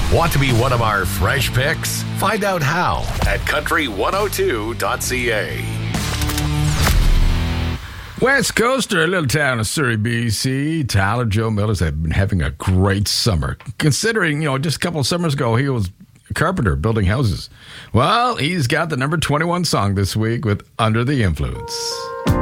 Want to be one of our fresh picks? Find out how at country102.ca. West Coaster, a little town of Surrey, BC. Tyler Joe Miller's been having a great summer. Considering, just a couple of summers ago, he was a carpenter building houses. Well, he's got the number 21 song this week with Under the Influence.